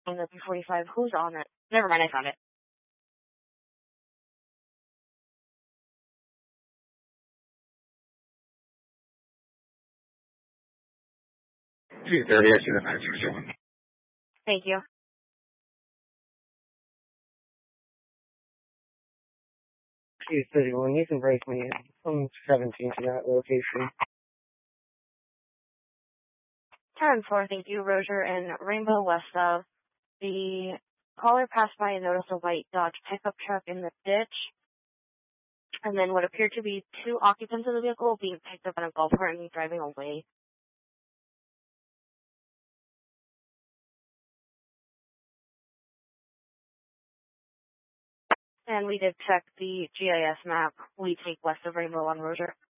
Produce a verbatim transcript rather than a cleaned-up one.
On the P forty-five, who's on it? Never mind, I found it. two thirty, I see the nine six one. Thank you. two thirty-one, you can break me in. I'm seventeen to that location. ten four, thank you, Roger, and Rainbow West of. The caller passed by and noticed a white Dodge pickup truck in the ditch, and then what appeared to be two occupants of the vehicle being picked up in a golf cart and driving away. And we did check the G I S map. We take west of Rainbow on Roger.